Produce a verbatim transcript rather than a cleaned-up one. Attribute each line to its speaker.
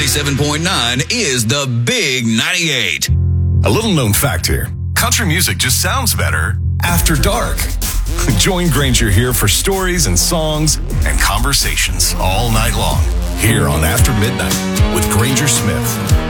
Speaker 1: ninety-seven point nine is the Big ninety-eight.
Speaker 2: A little known fact here. Country music just sounds better after dark. Join Granger here for stories and songs and conversations all night long here on After Midnight with Granger Smith.